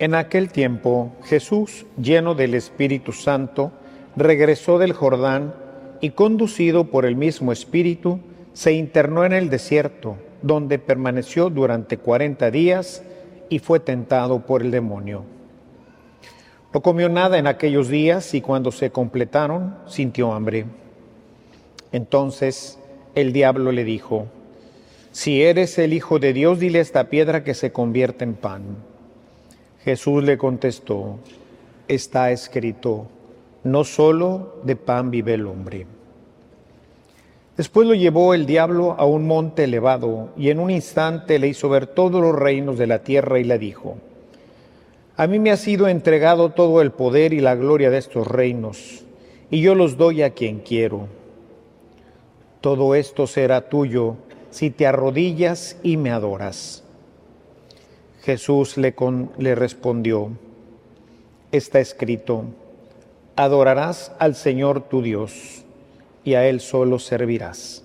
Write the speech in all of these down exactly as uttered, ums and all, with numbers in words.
En aquel tiempo, Jesús, lleno del Espíritu Santo, regresó del Jordán y, conducido por el mismo Espíritu, se internó en el desierto, donde permaneció durante cuarenta días y fue tentado por el demonio. No comió nada en aquellos días y cuando se completaron, sintió hambre. Entonces el diablo le dijo: «Si eres el Hijo de Dios, dile a esta piedra que se convierta en pan». Jesús le contestó: «Está escrito, no solo de pan vive el hombre». Después lo llevó el diablo a un monte elevado y en un instante le hizo ver todos los reinos de la tierra y le dijo: «A mí me ha sido entregado todo el poder y la gloria de estos reinos, y yo los doy a quien quiero. Todo esto será tuyo si te arrodillas y me adoras». Jesús le, con, le respondió: «Está escrito, adorarás al Señor tu Dios, y a Él solo servirás».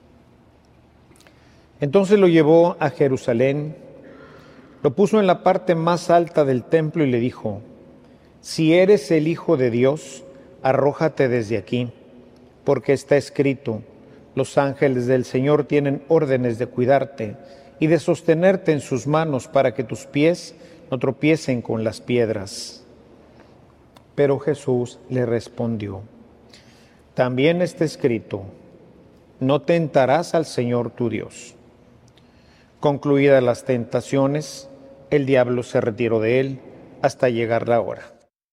Entonces lo llevó a Jerusalén, lo puso en la parte más alta del templo y le dijo: «Si eres el Hijo de Dios, arrójate desde aquí, porque está escrito, los ángeles del Señor tienen órdenes de cuidarte y de sostenerte en sus manos para que tus pies no tropiecen con las piedras». Pero Jesús le respondió: «También está escrito, no tentarás al Señor tu Dios». Concluidas las tentaciones, el diablo se retiró de él hasta llegar la hora.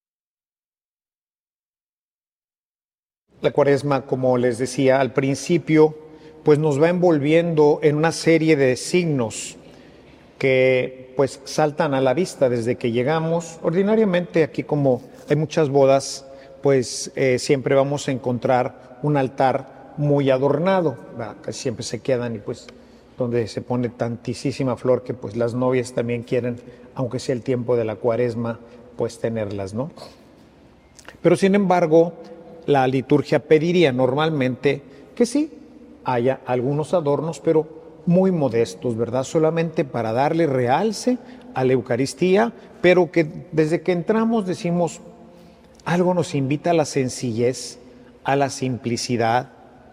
La Cuaresma, como les decía al principio, pues nos va envolviendo en una serie de signos que pues saltan a la vista desde que llegamos. Ordinariamente aquí, como hay muchas bodas, pues eh, siempre vamos a encontrar un altar muy adornado, ¿verdad? Que siempre se quedan y pues donde se pone tantísima flor que pues las novias también quieren, aunque sea el tiempo de la Cuaresma, pues tenerlas, ¿no? Pero sin embargo, la liturgia pediría normalmente que sí haya algunos adornos, pero muy modestos, ¿verdad? Solamente para darle realce a la Eucaristía, pero que desde que entramos decimos, algo nos invita a la sencillez, a la simplicidad,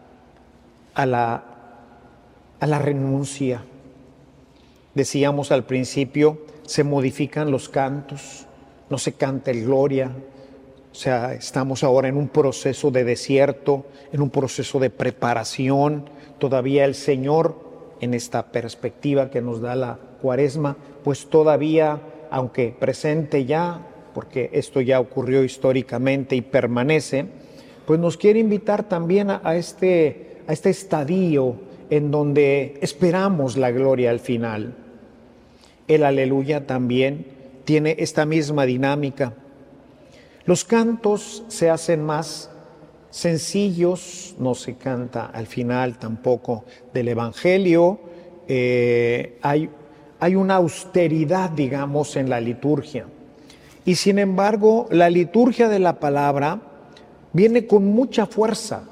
a la, a la renuncia. Decíamos al principio, se modifican los cantos, no se canta el Gloria. O sea, estamos ahora en un proceso de desierto, en un proceso de preparación. Todavía el Señor, en esta perspectiva que nos da la Cuaresma, pues todavía, aunque presente ya, porque esto ya ocurrió históricamente y permanece, pues nos quiere invitar también a, a, este, a este estadio en donde esperamos la gloria al final. El Aleluya también tiene esta misma dinámica. Los cantos se hacen más sencillos, no se canta al final tampoco del Evangelio, eh, hay, hay una austeridad, digamos, en la liturgia. Y sin embargo, la liturgia de la palabra viene con mucha fuerza,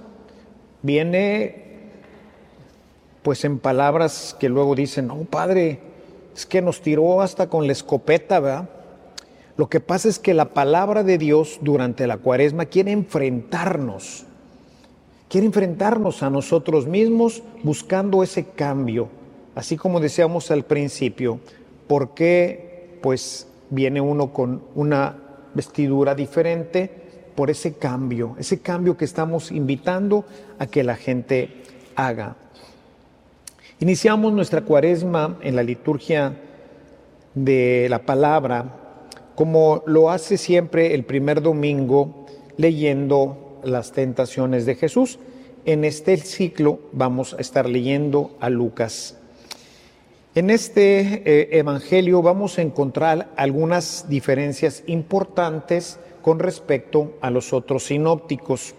viene pues en palabras que luego dicen, no, Padre, es que nos tiró hasta con la escopeta, ¿verdad? Lo que pasa es que la palabra de Dios durante la Cuaresma quiere enfrentarnos, quiere enfrentarnos a nosotros mismos buscando ese cambio. Así como decíamos al principio, ¿por qué pues viene uno con una vestidura diferente? Por ese cambio, ese cambio que estamos invitando a que la gente haga. Iniciamos nuestra Cuaresma en la liturgia de la palabra, como lo hace siempre el primer domingo, leyendo las tentaciones de Jesús. En este ciclo vamos a estar leyendo a Lucas. En este eh, evangelio vamos a encontrar algunas diferencias importantes con respecto a los otros sinópticos.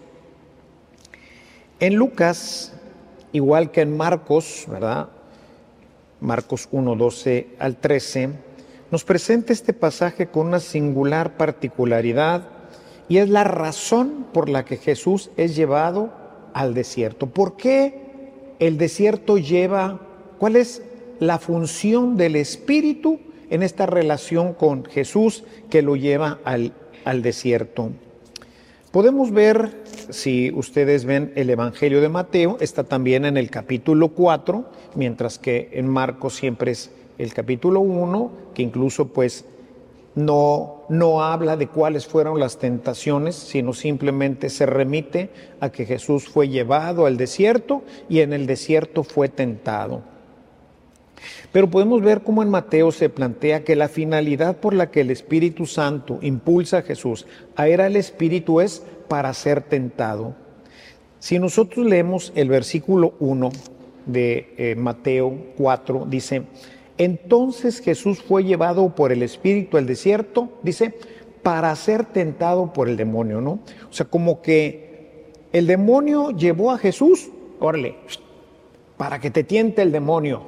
En Lucas, igual que en Marcos, ¿verdad? Marcos uno, doce al trece, nos presenta este pasaje con una singular particularidad y es la razón por la que Jesús es llevado al desierto. ¿Por qué el desierto lleva, cuál es la función del Espíritu en esta relación con Jesús que lo lleva al, al desierto. Podemos ver, si ustedes ven el Evangelio de Mateo, está también en el capítulo cuatro, mientras que en Marcos siempre es el capítulo uno, que incluso pues no, no habla de cuáles fueron las tentaciones, sino simplemente se remite a que Jesús fue llevado al desierto y en el desierto fue tentado. Pero podemos ver cómo en Mateo se plantea que la finalidad por la que el Espíritu Santo impulsa a Jesús a ir al Espíritu es para ser tentado. Si nosotros leemos el versículo uno de eh, Mateo cuatro, dice: entonces Jesús fue llevado por el Espíritu al desierto, dice, para ser tentado por el demonio, ¿no? O sea, como que el demonio llevó a Jesús, órale, para que te tiente el demonio.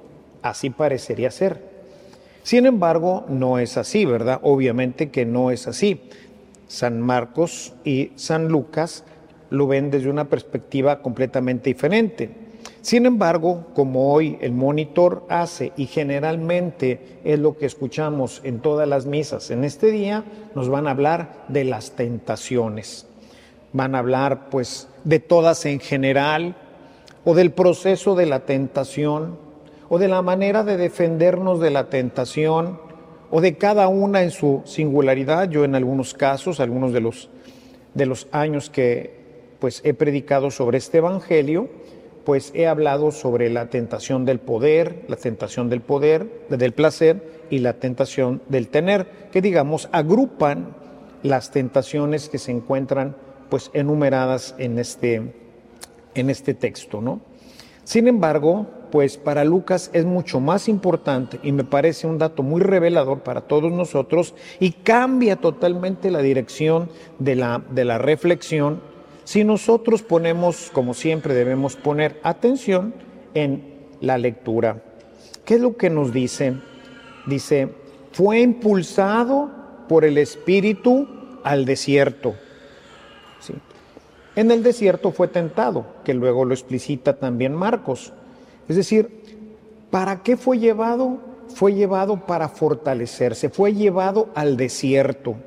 Así parecería ser. Sin embargo, no es así, ¿verdad? Obviamente que no es así. San Marcos y San Lucas lo ven desde una perspectiva completamente diferente. Sin embargo, como hoy el monitor hace, y generalmente es lo que escuchamos en todas las misas en este día, nos van a hablar de las tentaciones. Van a hablar, pues, de todas en general, o del proceso de la tentación, o de la manera de defendernos de la tentación, o de cada una en su singularidad. Yo en algunos casos, algunos de los, de los años que pues, he predicado sobre este evangelio, pues he hablado sobre la tentación del poder, la tentación del poder, del placer y la tentación del tener, que digamos agrupan las tentaciones que se encuentran pues enumeradas en este, en este texto, ¿no? Sin embargo, pues para Lucas es mucho más importante y me parece un dato muy revelador para todos nosotros y cambia totalmente la dirección de la, de la reflexión si nosotros ponemos, como siempre debemos poner atención en la lectura. ¿Qué es lo que nos dice? Dice, fue impulsado por el Espíritu al desierto. ¿Sí? En el desierto fue tentado, que luego lo explicita también Marcos. Es decir, ¿para qué fue llevado? Fue llevado para fortalecerse, fue llevado al desierto.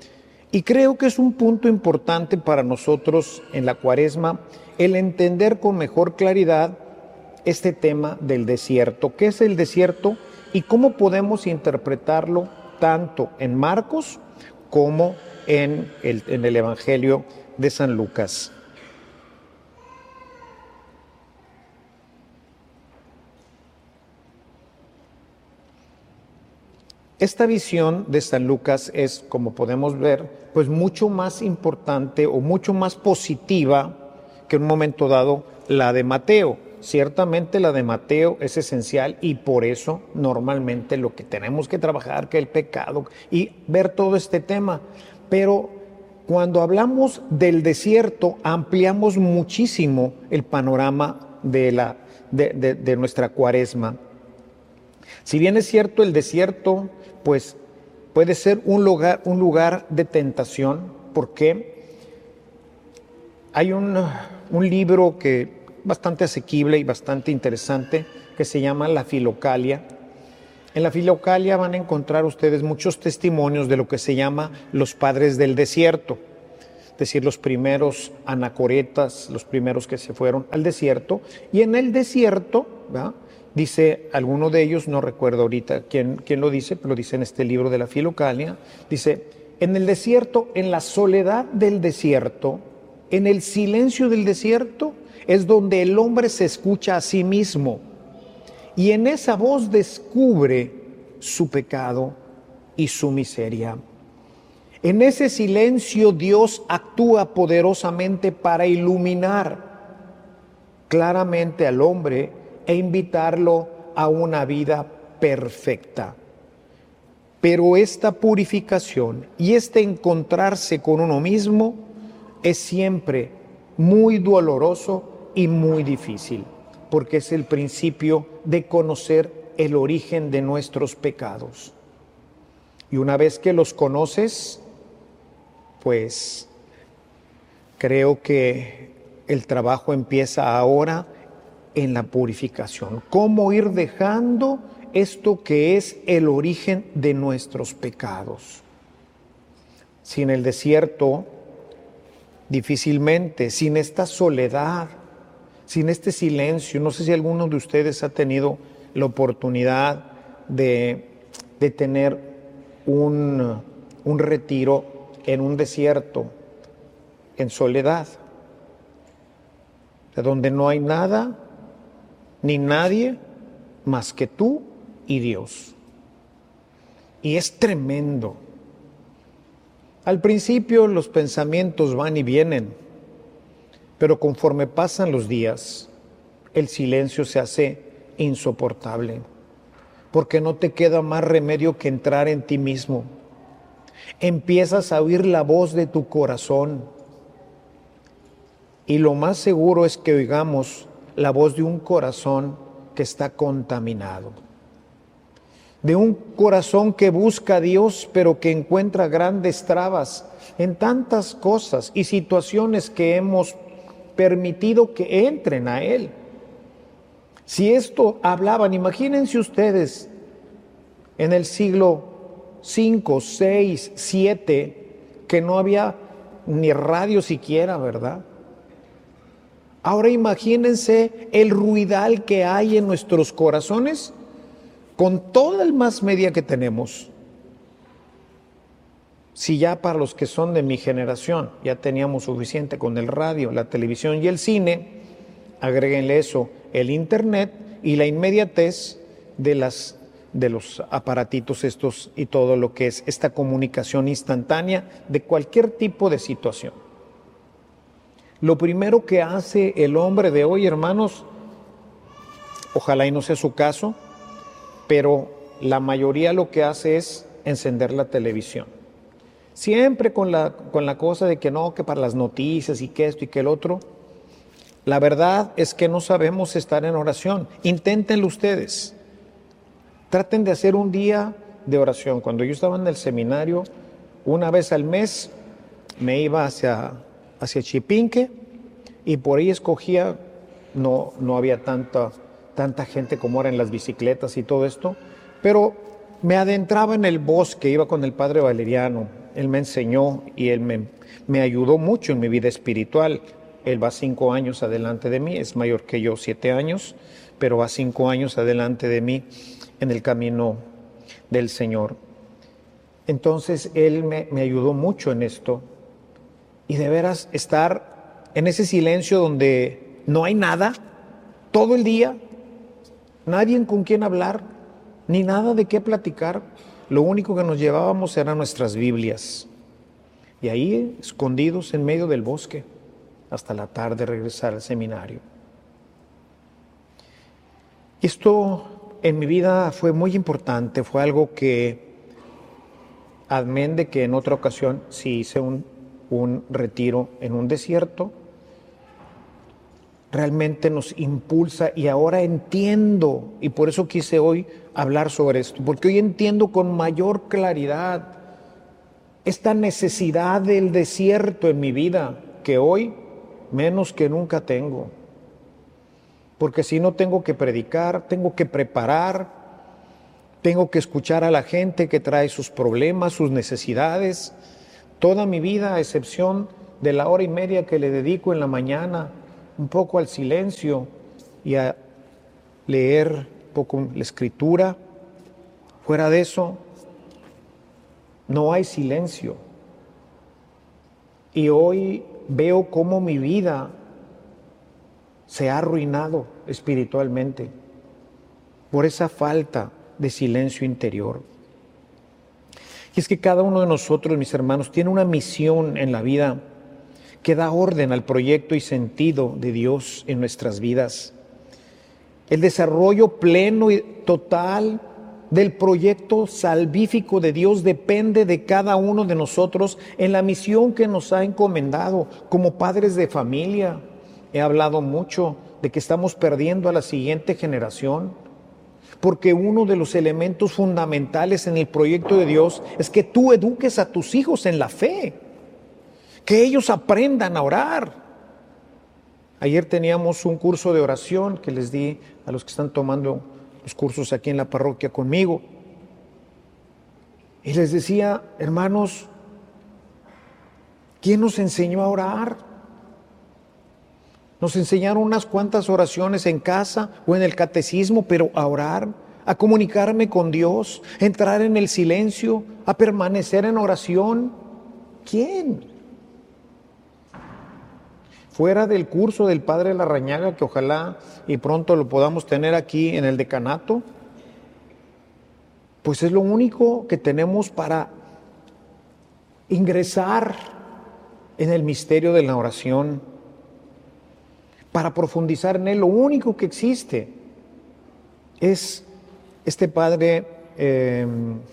Y creo que es un punto importante para nosotros en la Cuaresma el entender con mejor claridad este tema del desierto. ¿Qué es el desierto y cómo podemos interpretarlo tanto en Marcos como en el, en el Evangelio de San Lucas? Esta visión de San Lucas es, como podemos ver, pues mucho más importante o mucho más positiva que en un momento dado la de Mateo. Ciertamente la de Mateo es esencial y por eso normalmente lo que tenemos que trabajar, que el pecado y ver todo este tema. Pero cuando hablamos del desierto ampliamos muchísimo el panorama de, la, de, de, de nuestra Cuaresma. Si bien es cierto el desierto, pues puede ser un lugar, un lugar de tentación, porque hay un, un libro que bastante asequible y bastante interesante que se llama La Filocalia. En la Filocalia van a encontrar ustedes muchos testimonios de lo que se llama los padres del desierto, es decir, los primeros anacoretas, los primeros que se fueron al desierto, y en el desierto, ¿verdad?, dice alguno de ellos, no recuerdo ahorita quién, quién lo dice, pero lo dice en este libro de la Filocalia, dice, en el desierto, en la soledad del desierto, en el silencio del desierto, es donde el hombre se escucha a sí mismo y en esa voz descubre su pecado y su miseria. En ese silencio Dios actúa poderosamente para iluminar claramente al hombre e invitarlo a una vida perfecta. Pero esta purificación y este encontrarse con uno mismo es siempre muy doloroso y muy difícil, porque es el principio de conocer el origen de nuestros pecados. Y una vez que los conoces, pues creo que el trabajo empieza ahora en la purificación. Cómo ir dejando esto que es el origen de nuestros pecados. Sin el desierto, difícilmente, sin esta soledad, sin este silencio. No sé si alguno de ustedes ha tenido la oportunidad de, de tener un, un retiro en un desierto, en soledad, de donde no hay nada ni nadie más que tú y Dios. Y es tremendo. Al principio los pensamientos van y vienen, pero conforme pasan los días, el silencio se hace insoportable, porque no te queda más remedio que entrar en ti mismo. Empiezas a oír la voz de tu corazón, y lo más seguro es que oigamos la voz de un corazón que está contaminado, de un corazón que busca a Dios, pero que encuentra grandes trabas en tantas cosas y situaciones que hemos permitido que entren a Él. Si esto hablaban, imagínense ustedes, en el siglo cinco, seis, siete, que no había ni radio siquiera, ¿verdad? Ahora imagínense el ruidal que hay en nuestros corazones con toda el más media que tenemos. Si ya para los que son de mi generación ya teníamos suficiente con el radio, la televisión y el cine, agréguenle eso, el internet y la inmediatez de, las, de los aparatitos estos y todo lo que es esta comunicación instantánea de cualquier tipo de situación. Lo primero que hace el hombre de hoy, hermanos, ojalá y no sea su caso, pero la mayoría lo que hace es encender la televisión. Siempre con la, con la cosa de que no, que para las noticias y que esto y que el otro. La verdad es que no sabemos estar en oración. Inténtenlo ustedes. Traten de hacer un día de oración. Cuando yo estaba en el seminario, una vez al mes me iba hacia, hacia Chipinque y por ahí escogía, no, no había tanta, tanta gente como ahora en las bicicletas y todo esto, pero me adentraba en el bosque, iba con el padre Valeriano. Él me enseñó y él me, me ayudó mucho en mi vida espiritual. Él va cinco años adelante de mí, es mayor que yo, siete años, pero va cinco años adelante de mí en el camino del Señor. Entonces, Él me, me ayudó mucho en esto. Y de veras, estar en ese silencio donde no hay nada, todo el día, nadie con quien hablar, ni nada de qué platicar. Lo único que nos llevábamos eran nuestras Biblias. Y ahí, escondidos en medio del bosque, hasta la tarde regresar al seminario. Esto en mi vida fue muy importante, fue algo que, amén de que en otra ocasión sí hice un, un retiro en un desierto, realmente nos impulsa y ahora entiendo, y por eso quise hoy hablar sobre esto, porque hoy entiendo con mayor claridad esta necesidad del desierto en mi vida, que hoy menos que nunca tengo. Porque si no tengo que predicar, tengo que preparar, tengo que escuchar a la gente que trae sus problemas, sus necesidades, toda mi vida, a excepción de la hora y media que le dedico en la mañana, un poco al silencio y a leer un poco la escritura. Fuera de eso, no hay silencio. Y hoy veo cómo mi vida se ha arruinado espiritualmente por esa falta de silencio interior. Y es que cada uno de nosotros, mis hermanos, tiene una misión en la vida que da orden al proyecto y sentido de Dios en nuestras vidas. El desarrollo pleno y total del proyecto salvífico de Dios depende de cada uno de nosotros en la misión que nos ha encomendado como padres de familia. He hablado mucho de que estamos perdiendo a la siguiente generación, porque uno de los elementos fundamentales en el proyecto de Dios es que tú eduques a tus hijos en la fe, que ellos aprendan a orar. Ayer teníamos un curso de oración que les di a los que están tomando los cursos aquí en la parroquia conmigo. Y les decía, hermanos, ¿quién nos enseñó a orar? Nos enseñaron unas cuantas oraciones en casa o en el catecismo, pero a orar, a comunicarme con Dios, a entrar en el silencio, a permanecer en oración. ¿Quién? Fuera del curso del Padre Larrañaga, que ojalá y pronto lo podamos tener aquí en el decanato, pues es lo único que tenemos para ingresar en el misterio de la oración, para profundizar en él. Lo único que existe es este Padre eh,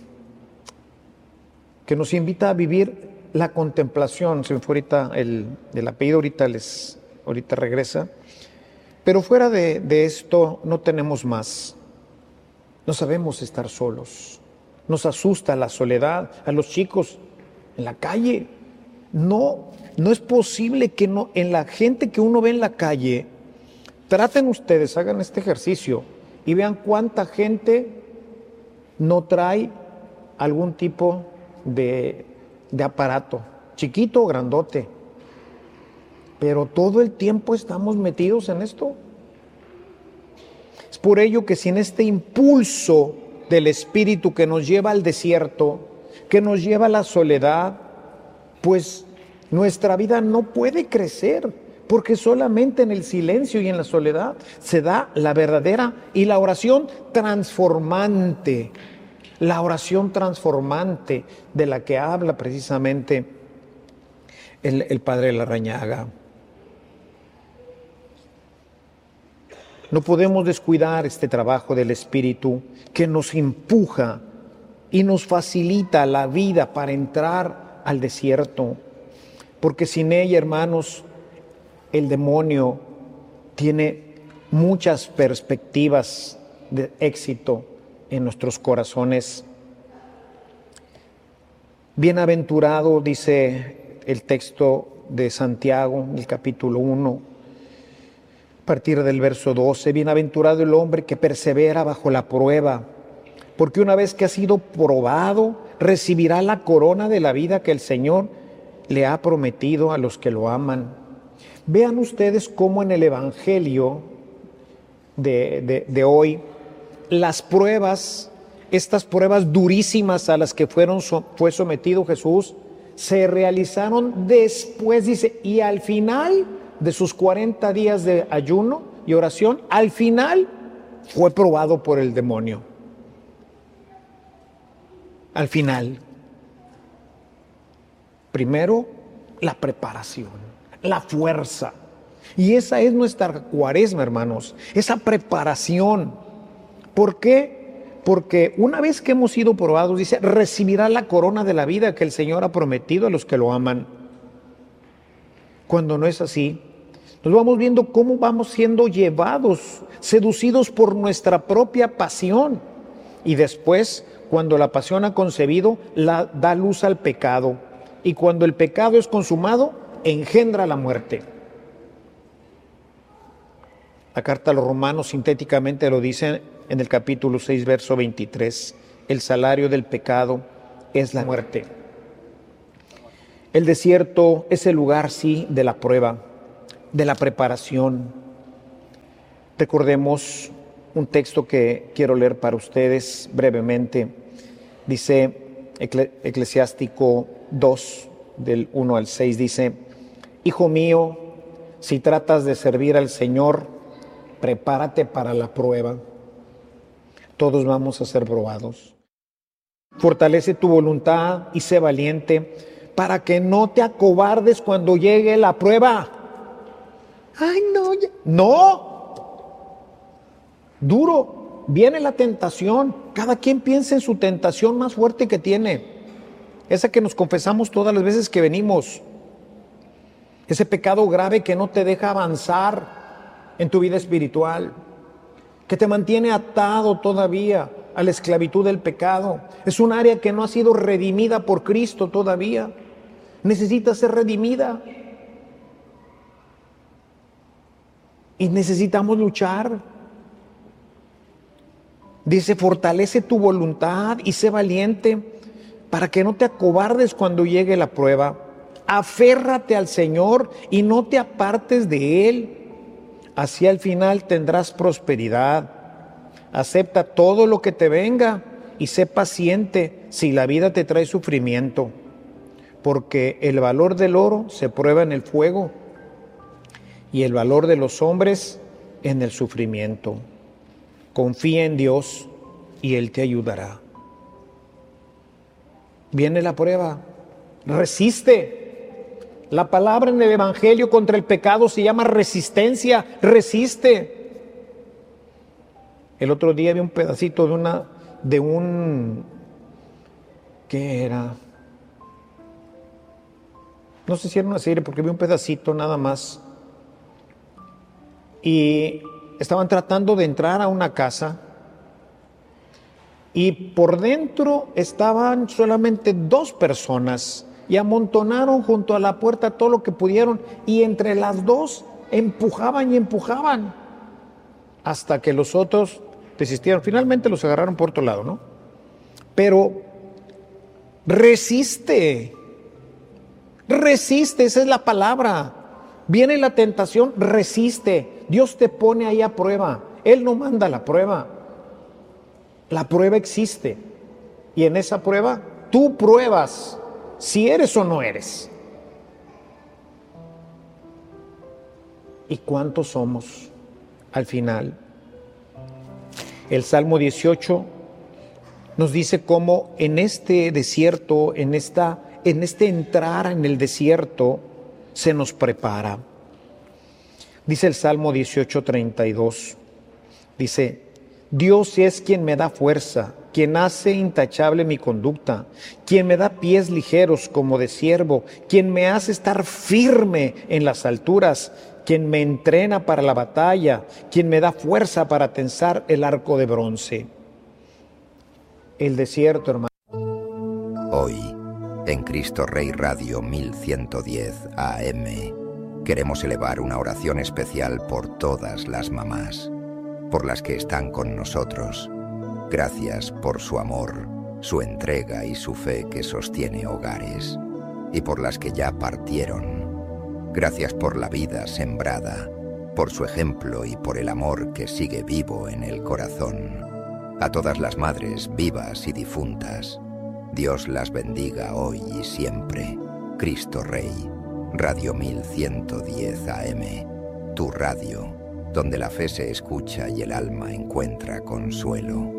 que nos invita a vivir la contemplación. Se me fue ahorita el, el apellido, ahorita, les, ahorita regresa. Pero fuera de, de esto no tenemos más. No sabemos estar solos. Nos asusta la soledad. A los chicos en la calle. No, no es posible que no, en la gente que uno ve en la calle, traten ustedes, hagan este ejercicio y vean cuánta gente no trae algún tipo de, de aparato, chiquito o grandote. Pero todo el tiempo estamos metidos en esto. Es por ello que sin este impulso del Espíritu que nos lleva al desierto, que nos lleva a la soledad, pues nuestra vida no puede crecer, porque solamente en el silencio y en la soledad se da la verdadera y la oración transformante, la oración transformante de la que habla precisamente el, el Padre Larrañaga. No podemos descuidar este trabajo del Espíritu que nos empuja y nos facilita la vida para entrar al desierto, porque sin ella, hermanos, el demonio tiene muchas perspectivas de éxito en nuestros corazones. Bienaventurado, dice el texto de Santiago, el capítulo uno, a partir del verso doce, bienaventurado el hombre que persevera bajo la prueba, porque una vez que ha sido probado, recibirá la corona de la vida que el Señor le ha prometido a los que lo aman. Vean ustedes cómo en el Evangelio de, de, de hoy, las pruebas, estas pruebas durísimas a las que fueron, fue sometido Jesús, se realizaron después, dice, y al final de sus cuarenta días de ayuno y oración, al final fue probado por el demonio. Al final. Primero, la preparación, la fuerza. Y esa es nuestra cuaresma, hermanos, esa preparación. ¿Por qué? Porque una vez que hemos sido probados, dice, recibirá la corona de la vida que el Señor ha prometido a los que lo aman. Cuando no es así, nos vamos viendo cómo vamos siendo llevados, seducidos por nuestra propia pasión. Y después, cuando la pasión ha concebido, la da luz al pecado. Y cuando el pecado es consumado, engendra la muerte. La carta a los Romanos sintéticamente lo dice en el capítulo seis, verso veintitrés. El salario del pecado es la muerte. El desierto es el lugar, sí, de la prueba, de la preparación. Recordemos un texto que quiero leer para ustedes brevemente. Dice Eclesiástico dos, del uno al seis, dice: Hijo mío, si tratas de servir al Señor, prepárate para la prueba. Todos vamos a ser probados. Fortalece tu voluntad y sé valiente para que no te acobardes cuando llegue la prueba. Ay, no, ya. No. Duro. Viene la tentación. Cada quien piensa en su tentación más fuerte que tiene. Esa que nos confesamos todas las veces que venimos. Ese pecado grave que no te deja avanzar en tu vida espiritual, que te mantiene atado todavía a la esclavitud del pecado. Es un área que no ha sido redimida por Cristo todavía. Necesita ser redimida. Y necesitamos luchar. Dice, fortalece tu voluntad y sé valiente para que no te acobardes cuando llegue la prueba. Aférrate al Señor y no te apartes de Él. Así al final tendrás prosperidad. Acepta todo lo que te venga y sé paciente si la vida te trae sufrimiento. Porque el valor del oro se prueba en el fuego y el valor de los hombres en el sufrimiento. Confía en Dios y Él te ayudará. Viene la prueba, resiste. La palabra en el Evangelio contra el pecado se llama resistencia, resiste. El otro día vi un pedacito de una, de un, ¿qué era? No sé si era una serie porque vi un pedacito nada más. Y estaban tratando de entrar a una casa y por dentro estaban solamente dos personas y amontonaron junto a la puerta todo lo que pudieron y entre las dos empujaban y empujaban hasta que los otros desistieron. Finalmente los agarraron por otro lado, ¿no? Pero resiste, resiste, esa es la palabra. Viene la tentación, resiste. Dios te pone ahí a prueba. Él no manda la prueba. La prueba existe. Y en esa prueba, tú pruebas si eres o no eres. ¿Y cuántos somos al final? El Salmo dieciocho nos dice cómo en este desierto, en, esta, en este entrar en el desierto, se nos prepara. Dice el Salmo dieciocho, treinta y dos, dice, Dios es quien me da fuerza, quien hace intachable mi conducta, quien me da pies ligeros como de ciervo, quien me hace estar firme en las alturas, quien me entrena para la batalla, quien me da fuerza para tensar el arco de bronce. El desierto, hermano. Hoy, en Cristo Rey Radio mil ciento diez A M, queremos elevar una oración especial por todas las mamás, por las que están con nosotros. Gracias por su amor, su entrega y su fe que sostiene hogares, y por las que ya partieron. Gracias por la vida sembrada, por su ejemplo y por el amor que sigue vivo en el corazón. A todas las madres vivas y difuntas, Dios las bendiga hoy y siempre. Cristo Rey, Radio mil ciento diez A M, tu radio, donde la fe se escucha y el alma encuentra consuelo.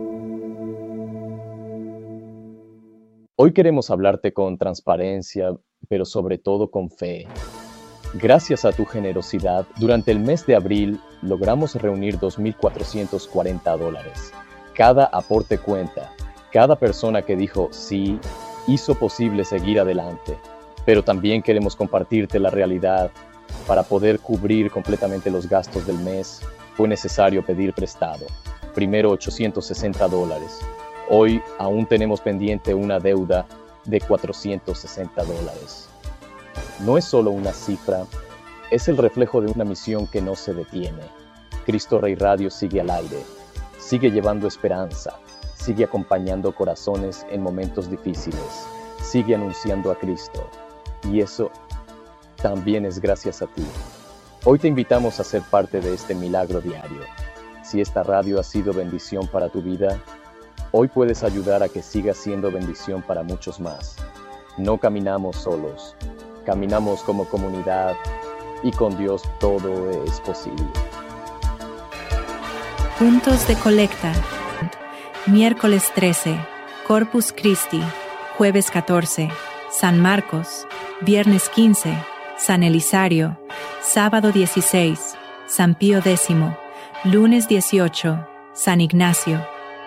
Hoy queremos hablarte con transparencia, pero sobre todo con fe. Gracias a tu generosidad, durante el mes de abril logramos reunir dos mil cuatrocientos cuarenta dólares. Cada aporte cuenta. Cada persona que dijo sí hizo posible seguir adelante. Pero también queremos compartirte la realidad. Para poder cubrir completamente los gastos del mes, fue necesario pedir prestado. Primero ochocientos sesenta dólares. Hoy aún tenemos pendiente una deuda de cuatrocientos sesenta dólares. No es solo una cifra, es el reflejo de una misión que no se detiene. Cristo Rey Radio sigue al aire, sigue llevando esperanza, sigue acompañando corazones en momentos difíciles, sigue anunciando a Cristo. Y eso también es gracias a ti. Hoy te invitamos a ser parte de este milagro diario. Si esta radio ha sido bendición para tu vida, hoy puedes ayudar a que siga siendo bendición para muchos más. No caminamos solos, caminamos como comunidad y con Dios todo es posible. Puntos de colecta. Miércoles trece, Corpus Christi. Jueves catorce, San Marcos. Viernes quince, San Elisario. Sábado dieciséis, San Pío X. Lunes dieciocho, San Ignacio.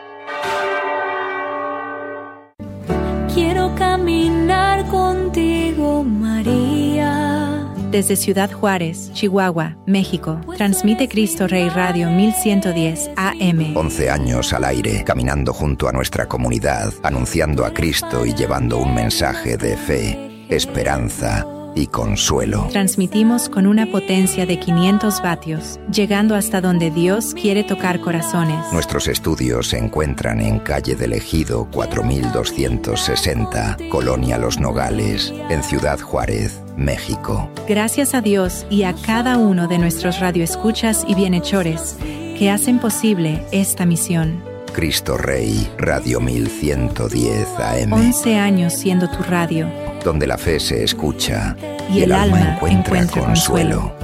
Quiero caminar contigo, María. Desde Ciudad Juárez, Chihuahua, México, transmite Cristo Rey Radio mil ciento diez A M. once años al aire, caminando junto a nuestra comunidad, anunciando a Cristo y llevando un mensaje de fe, esperanza y consuelo. Transmitimos con una potencia de quinientos vatios, llegando hasta donde Dios quiere tocar corazones. Nuestros estudios se encuentran en calle del Ejido cuatro mil doscientos sesenta, Colonia Los Nogales, en Ciudad Juárez, México. Gracias a Dios y a cada uno de nuestros radioescuchas y bienhechores que hacen posible esta misión. Cristo Rey, Radio mil ciento diez A M. once años siendo tu radio. Donde la fe se escucha y, y el, el alma encuentra, encuentra consuelo. consuelo.